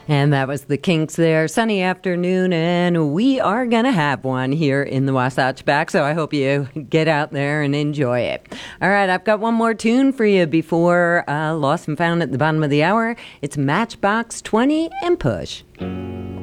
And that was the Kinks there. Sunny afternoon, and we are going to have one here in the Wasatch Back, so I hope you get out there and enjoy it. All right, I've got one more tune for you before Lost and Found at the bottom of the hour. It's Matchbox 20 and Push.